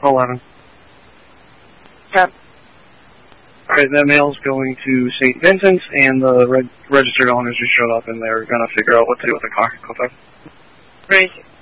11. Yep. Alright, that mail's going to St. Vincent's, and the registered owners just showed up, and they're going to figure out what to do with the car. Okay. Right.